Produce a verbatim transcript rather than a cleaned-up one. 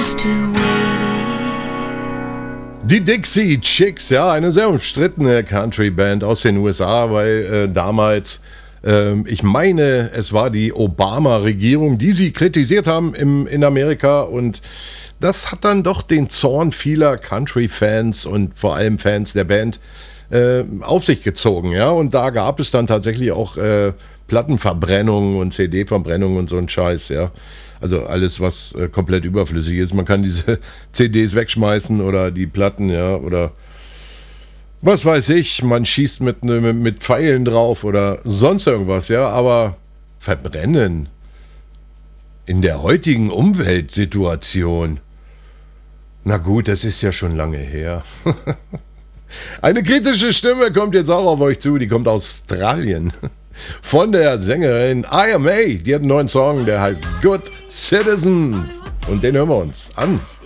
Die Dixie Chicks, ja, eine sehr umstrittene Country-Band aus den U S A, weil äh, damals, äh, ich meine, es war die Obama-Regierung, die sie kritisiert haben im, in Amerika, und das hat dann doch den Zorn vieler Country-Fans und vor allem Fans der Band äh, auf sich gezogen, ja, und da gab es dann tatsächlich auch äh, Plattenverbrennungen und C D-Verbrennungen und so ein Scheiß, ja. Also alles, was äh, komplett überflüssig ist. Man kann diese C Ds wegschmeißen oder die Platten, ja, oder was weiß ich, man schießt mit, mit, mit Pfeilen drauf oder sonst irgendwas, ja, aber verbrennen in der heutigen Umweltsituation, na gut, das ist ja schon lange her. Eine kritische Stimme kommt jetzt auch auf euch zu, die kommt aus Australien. Von der Sängerin I M A, die hat einen neuen Song, der heißt Good Citizens. Und den hören wir uns an.